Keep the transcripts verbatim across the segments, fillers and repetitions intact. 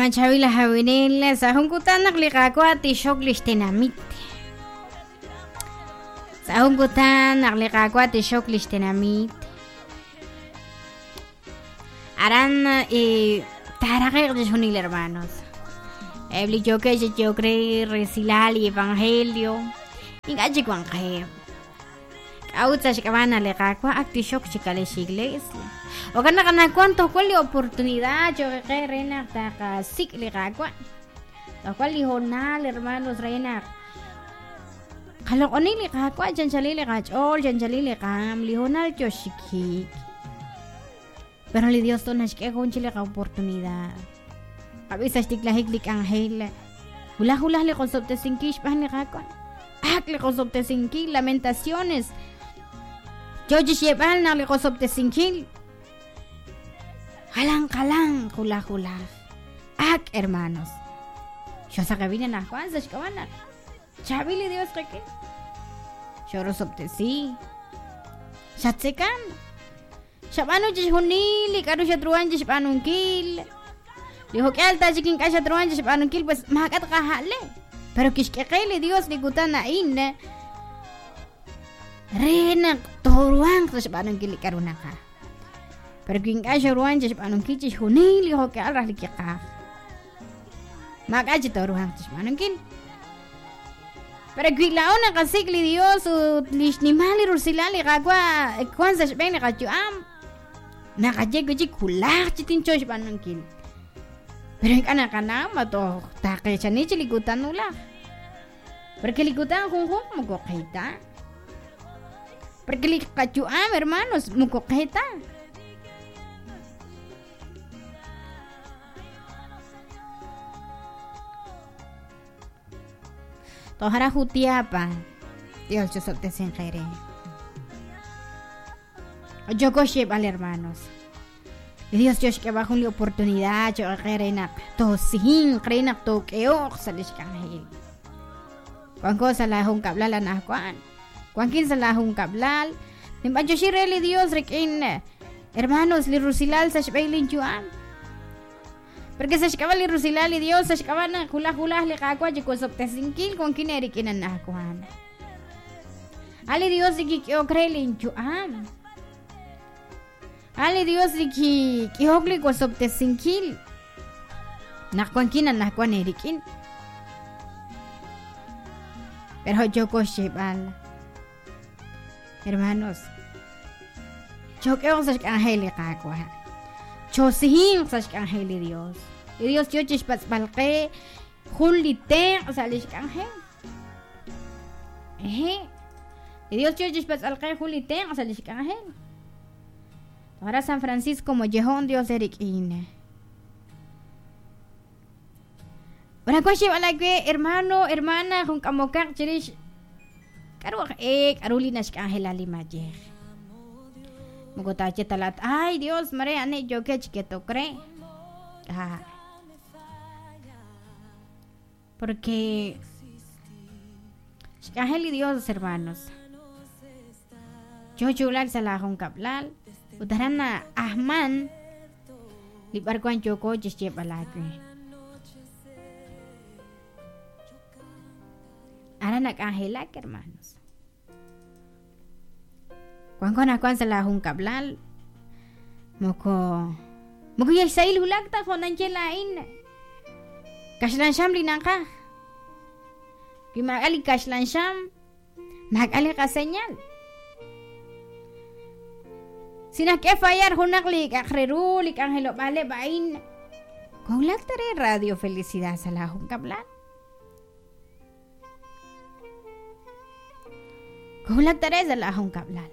Juan Chavila Javinela, Sahun Kutanak Ligakwa, Tishok Lichtenamit. Sahun Kutanak Ligakwa, Tishok Lichtenamit. Aran y Taragir de Junil hermanos. Ebli yo que yo creo Resilal y Evangelio. Y Gachi Guanje. Autas que van a Ligakwa, Actishok Chicales Iglesia. O kana kana cuánto cuál la oportunidad yo que reina ta sik le gakwa ta cuál jornal hermanos reina kalau oni le gakwa janjali le gachol janjali le gam li jornal yo shiki pero le Dios tonas que con chile la oportunidad a veces tik la hiklik angel hula hula le concepte sinkish pa le gakwa ak le concepte sinki lamentaciones yo llevan na le concepte sinki Kalang kalang hula hula. Ak hermanos. Yo sa cabina na Juan sa shkawana. Chabili Dios que. Yo rosopte sí. Shatsekan. Shabano jihunili karu shatruan jishpanun kil. Dijo que alta chikin kasha truan jishpanun kil pues makat kahale. Pero kishkekele Dios ni kutana inne. Rena toruan sa shpanun kil karunaka. Pero quien haya ruan just anong kichi hunili ho ke alra likika. Magaji to ruan just anong kin. Pero quien la ona kasigli Dios u lishnimali rusilali gagwa kwanza shbeni gachu am. Nagaje guji kulah chitin chosh anong kin. Pero kana kana mato take chani chilikutan nula. Porque likutan hun hun muko kaita. Porque likachu am hermanos muko kaita. Tohara Jutiapa, Dios yo soy Tesengere. Yo coche vale hermanos. Dios yo que bajo una oportunidad yo reina to sin reina to que o salish kanhil. Cuan cosa la hun kablal na kuan. Cuan kin sa la hun kablal. Nimba yo shireli Dios rekin hermanos li rusilal sa shbailin juan. Porque se escapa el rusilal y Dios se escapa na hula hula le kakwa je ko sopte sinkil con kineri kinan na kuan. Ali Dios di ki o krelin juan. Ali Dios di ki ki hokli ko sopte sinkil. Na kuan kinan na kuan erikin. Pero yo ko shebal. Hermanos. Yo que os angel kakwa. Chosihin sa ángel de Dios. Y Dios yo chishpas balque julite o sea lish ángel. Eh. Y Dios yo chishpas balque julite o sea lish ángel. Ahora San Francisco como Jehon Dios erikin. Ahora kwashi wala que hermano hermana jun kamokak chirish. Karo eh karulina shik ángel alimaje. Mugotache talat, ay Dios, mare ane yo que chiquito cree. Ah. Porque ángel y Dios, hermanos. Yo chulak salahon kablal, utarana ahman libar kwan choko chische balake. Aranak angelak, hermanos. Kuan kona kuan sa lahong kablal moko moko yay sail hulak ta konan chelain kaslan sham linaka kimagali kaslan sham magali ka senyal sinak e fayar hunak lik akhreru lik angelo bale bain kung lak tare radio felicidad sa lahong kablal kung lak tare sa lahong kablal.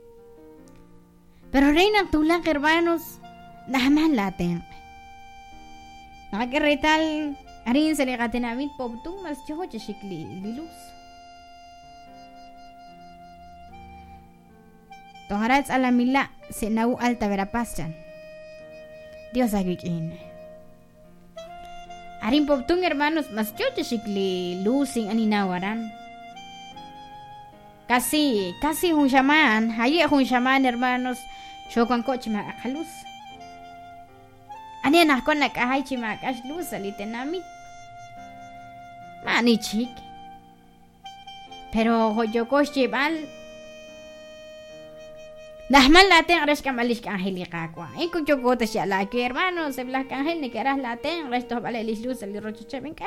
Pero reina tulang hermanos, naman laten. Nakakirital, arin sa likatinamit po tung mas choho chashikli lilus. Tongarats alamila sinau alta verapasyan. Dios agikin. Arin po tung hermanos mas choho chashikli lusing aninawaran. Kasi, kasi hong shaman, hayi hong shaman hermanos. Shokan ko chima akalus. Ani na con la caja y chimacas luz alitenami. Mani chic. Pero yo coche bal. Nahmal laten res kamalish angel kakwa. En ku yo gote ya la que hermano se bla angel ni que eras laten resto vale lis luz el roche venga.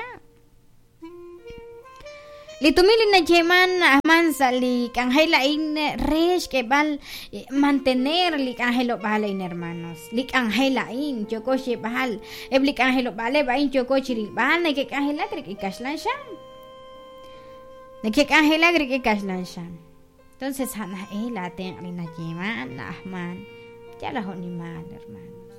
Li tumili na jeman ahman sali angel in res que bal mantener li angelo vale in hermanos. Li angel in yo coche bal. Ebli angelo vale va in yo coche bal ne que angel la que kaslan sham. Ne que angel la que kaslan sham. Entonces, Hannah, eh, la tengo en la yema, Nahman. Ya la hago ni mal, hermanos.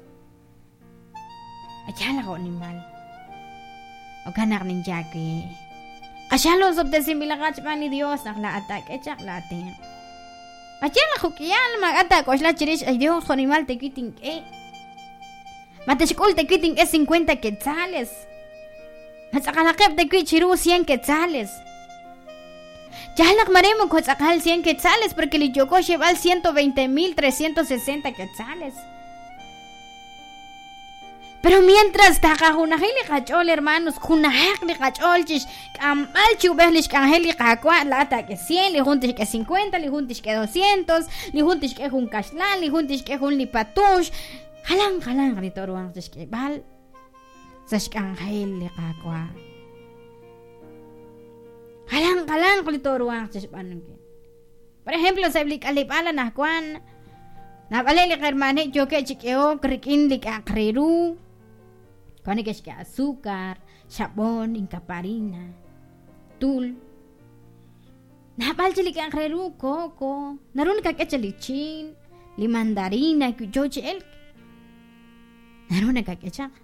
Ya la hago ni mal. O ganar ni ya que. Allá los obtesim bilagachman y Dios, la ataque, ya la tengo. Allá la juquial, magata, coch la chirish, ay Dios, con mal te quiten que. Mateshkul te quiten es cincuenta quetzales. Matsakalakep te quichiru cien quetzales. Ya la maremos con sacar cien quetzales porque el yoko lleva ciento veinte mil trescientos sesenta quetzales. Pero mientras taga una heli cachol, hermanos, una heli cachol, chis, camal chubes cangeli cacua, lata que cien, li juntis que cincuenta, li juntis que doscientos, li juntis que un cashlan, li juntis que un lipatush. Halang, halang, ritoruang, chis que bal, sash cangeli cacua. Kalang kalang kulito ruang sa paano kin. Por ejemplo, sa blik alipala na kwan. Na balili hermane yo que chiqueo krikin lik akreru. Kwan que es azúcar, sabón, incaparina, tul. Na balili akreru coco. Narun ka que chalichin, limandarina, yo chel. Narun ka que chak.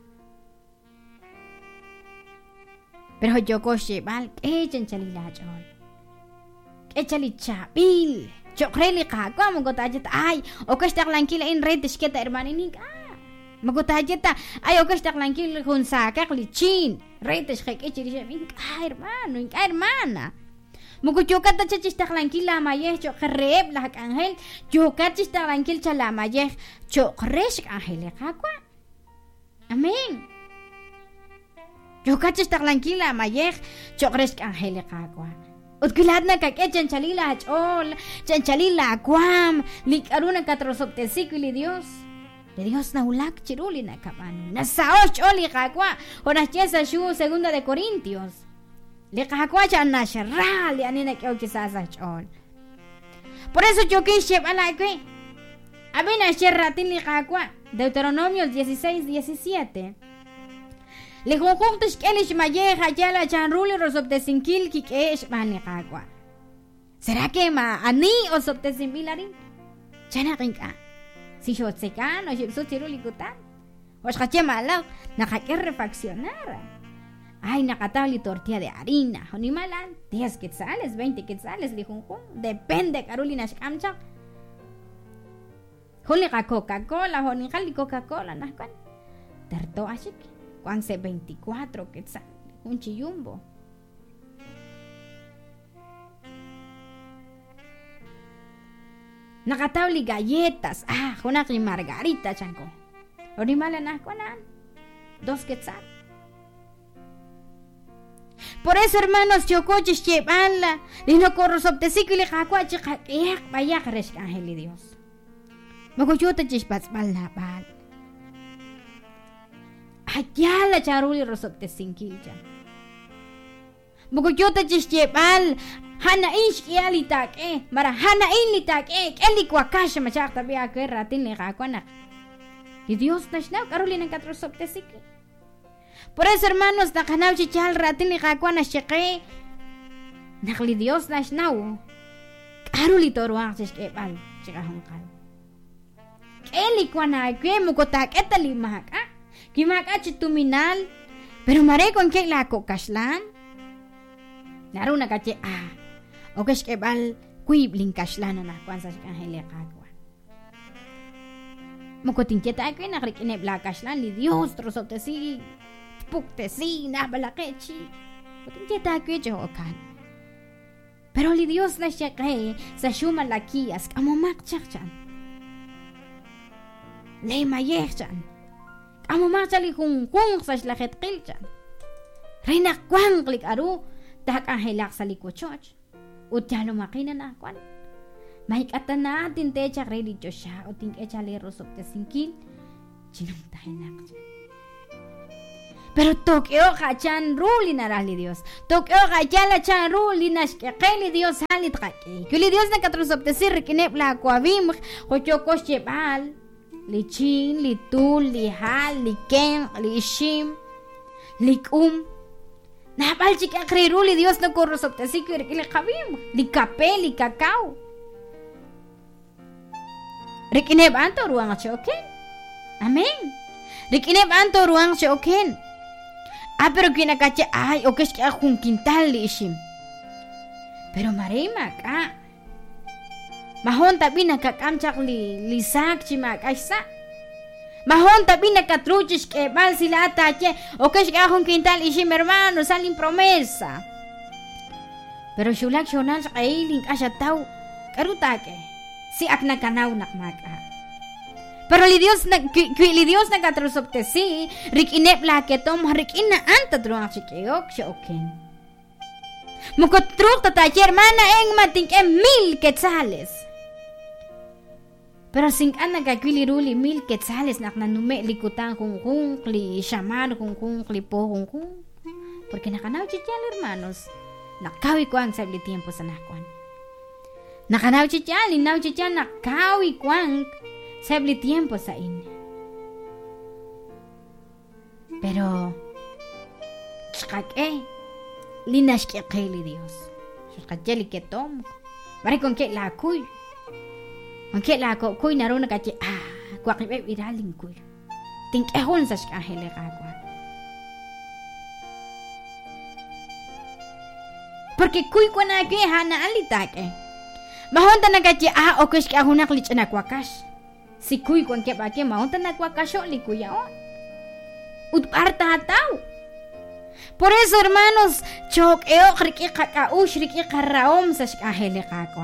Pero yo coche mal, echen chalila chol. Echali chapil. Yo creo que como gotajeta ay, o que está tranquila en red es que ta hermanini ah. Me gotajeta ay o que está tranquila con saca chin. Red es que echiri min ah hermano, ah hermana. Me yo cata chachi está tranquila maye yo creb la ángel. Yo cata está tranquila chala maye yo cresh ángel kakwa. Amén. Yo cacho estar tranquila, Mayer, yo creo que Ángel Cagua. Utkiladna kake chanchalila achol, chanchalila akwam, lik aruna katrosoptesiku li Dios. De Dios na ulak chiruli na kamano. Nasao choli Cagua, horas chesa shu segunda de Corintios. Le Cagua chana sharra, le anina que ochesasa chol. Por eso yo que llevala que. Abena sherratin li Cagua. Deuteronomio dieciséis diecisiete. Le conjuntos que les mayeja ya la chanruli rosoptesinkil ki que es manigagua. ¿Será que ma ani o soptesimbilarin? Chana rinka. Si yo secan o yo tiruli gutan. O shache malak, nakake refaccionar. Ay, nakatali tortilla de harina. O ni malan, diez quetzales, veinte quetzales, li junjun. Depende, carolina shkamcha. Joliga Coca-Cola, jonijali Coca-Cola, nascan. Terto ashik. Cuanse veinticuatro quetzales, un chiyumbo. Nakatabli galletas, ah, una margarita, chanco. Orimala nasconan, dos quetzales. Por eso, hermanos, yo coches llevanla, y no corro sobtesico y le jacuache, vaya cresh ángel y Dios. Mogo yo te chispats bala bal. Allá la charuli rosopte sinkilja. Mogo yo te chispal, hana ish kialitak, eh, mara hana inlitak, eh, eli kwakasha machakta vea que ratin le jacuana. Y Dios nashnau, carolina katro sopte siki. Por eso, hermanos, nakanau chichal ratin le jacuana sheke. Nakli Dios nashnau. Caroli toruang chispal, chikahunkal. Eli kwana que mukotak etali mahak, ah. Kimaka chituminal, pero mare con que la cocaslan. Naruna cache ah, o que es que val cuiblin caslan na cuanzas cangelia cagua. Mocotinqueta que na requine bla caslan ni Dios trosote si, pukte si, na balaquechi. Mocotinqueta que yo ocan. Pero li Dios la cheque, sa shuma la kias, como mak chachan. Le mayechan. amo machali kung kung sa lahet qilcha reina kwan klik aru tak angelak sa likuchoch utyalo makina na kwan maikatan natin techa religious siya o ting echale rosop te singkil chinong tahinak siya. Pero tokyo kachan ruli narali Dios. Tokyo kachala chan ruli nash que keli Dios halit kaki. Kuli Dios na katrusop te sir kinep la kwavim kocho koshebal lichin litul lihal liken lishim likum. Napal chika kri ruli Dios na korosop te sikir kile kavim likape likakao. Rikinep anto ruang choken. Amen. Rikinep anto ruang choken. Ah, pero kinakache, ay, o que es que un quintal lishim. Pero marema ka. Mahon tabi nakakamchak li lisak chimak aysa. Mahon tabi nakatruchis que bal sila atache, o que es que un quintal lishim hermano, salin promesa. Pero shulak shonan sa kailing asyataw, karutake, si aknakanaw nakmaka. Pero li Dios na ki li Dios na katrusop te si rikinep la ketom rikina anta truang chikeok shoken. Mukotruk tata hermana eng mating ke mil quetzales. Pero sing ana ka kwili ruli mil quetzales nak nanume likutan kung kung kli shamar kung kung kli po kung kung. Porque nakanaw chichal hermanos. Nakawi kwang sa tiempo sa nakwan. Nakanaw chichal, inaw chichal nakawi kwang Sebli tiempo sa in. Pero chkak eh linash ke qeli Dios. Chkak jeli ke tom. Bari kon ke la kuy. Kon ke la ko kuy naruna ka che ah kwa ke iraling kuy. Ting e hon sa ska hele ka kwa. Porque kuy ko na ke hana alita ke. Mahon ta na ka che ah o kush ka hunak lich na kwakash. Si kuy kwan ke bake maunta na kwakasho li kuyaon. Utparta hatao. Por eso, hermanos, chok eo riki kakaush riki karaom sa shkahele kakwa.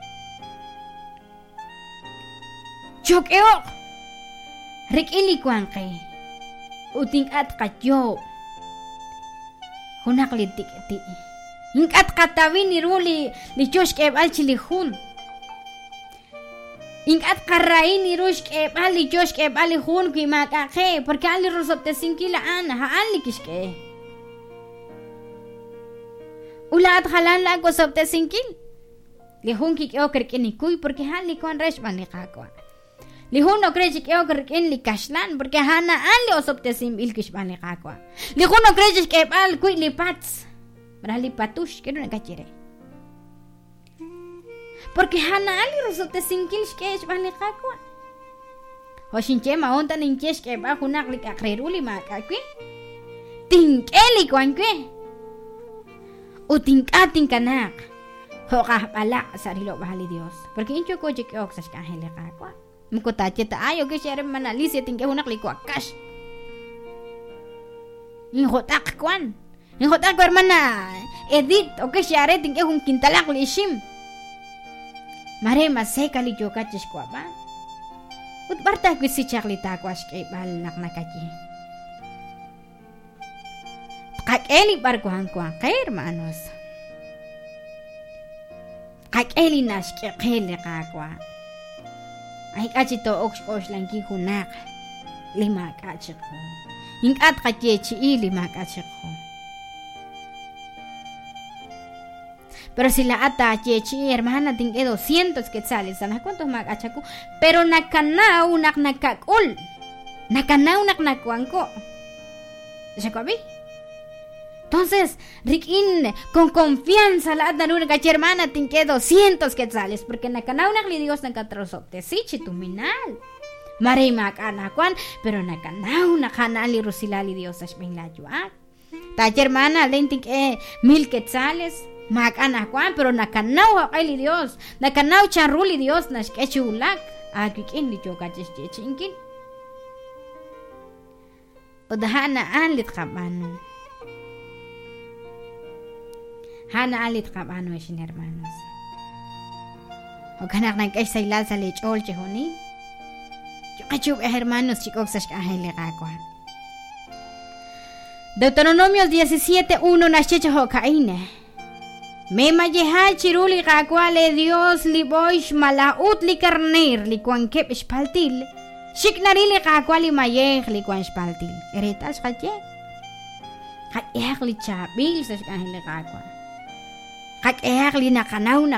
Chok eo riki li kwan ke. Uting at katyo. Hunak li tikti. Ingat katawi ni ruli li chosh ke bal chilihun. Ingat karai ni rush ke bali josh ke bali hun ki makahe porque ali rosop te sinkila an ha ali kishke ulat halan la ko sop te sinkil li hun ki o ker ni kuy porque hali kon resh bani kakwa li hun no kreji ke o ker ken li kashlan porque hana ali o sop te simbil kish bani kakwa li hun no kreji ke bal kuy li pats brali patush ke no kachire Porque hana ali rosote sinkil shkesh bani kakwa. Hoshinche maonta ninchesh ke ba hunak li kakreruli makakwi. Tinkeli kwankwe. O tinkating kanak. Hoka pala sarilo bahali Dios. Porque incho ko jik ok sa shkahele kakwa. Mukutache ta ayo ke shere manalisi tingke hunak li kwakash. Inhotak kwan. Inhotak hermana Edith o ke shere tingke hun kintalak li shim. Mare maseka li joka chishkwa ba. Ut barta kwi si chakli takwash ke bal nak nakaki. Kakeli barkuhan kwa kair manos. Kakeli nash ke kele kakwa. Ay kachi to oksh osh lang ki hunak. Lima kachiko. Ingat kachechi i lima kachiko. Pero si la ata chechi hermana tinge doscientos quetzales, ¿sabes cuántos magachaku? Pero nakanau nak nakakul. Nakanau nak nakuanko. ¿Se acuerda? Entonces, Rikin con confianza la ata una cacha hermana tinge doscientos quetzales, porque nakanau nak li Dios nakatrosopte sichi tuminal. Mare makanakuan, pero nakanau nakanali rusilali Dios ashbin la yuak. Tacha hermana lentik eh mil quetzales. Makana kwan pero nakanaw kay Dios nakanaw charuli Dios na skechulak agikin li joka chechingkin odhana alit kabano hana alit kabano shin hermanos o kanak nang kay sailal sa lechol chehoni yo kachu hermanos chikok sa skahele kakwa Deuteronomio diecisiete uno nashecha hokaine. Mema yeha chiruli kakwale Dios li boish malaut li karnir li kwan kep spaltil. Shiknarili kakwali mayeh li kwan spaltil. Eretas kaje. Kak ehli chabil sa kanile kakwa. Kak ehli nakanaw na